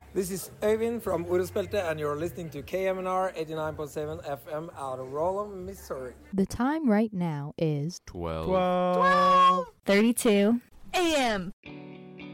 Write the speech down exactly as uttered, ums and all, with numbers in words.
This is Øyvind from Urospelte, and you're listening to K M N R eighty-nine point seven F M out of Rollum, Missouri. The time right now is twelve. twelve. thirty-two A M